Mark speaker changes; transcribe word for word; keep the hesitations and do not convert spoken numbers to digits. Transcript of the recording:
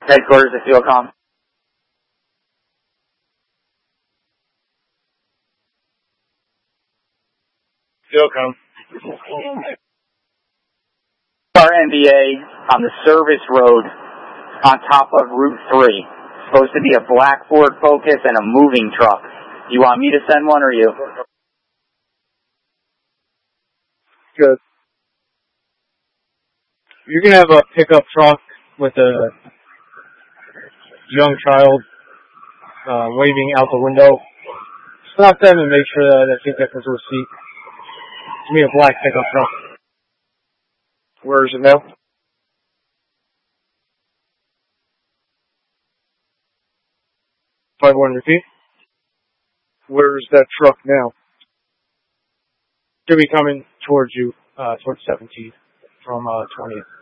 Speaker 1: Headquarters at Fuelcom.
Speaker 2: Fuelcom.
Speaker 1: Our N B A on the service road on top of Route three. Supposed to be a black Ford Focus and a moving truck. You want me to send one or you?
Speaker 2: Good. You're going to have a pickup truck with a young child uh, waving out the window. Stop them and make sure that I think that there's a receipt. Give me a black pickup truck. Where is it now? five one repeat. Where's that truck now? Should be coming towards you, uh, towards seventeenth from uh, twentieth.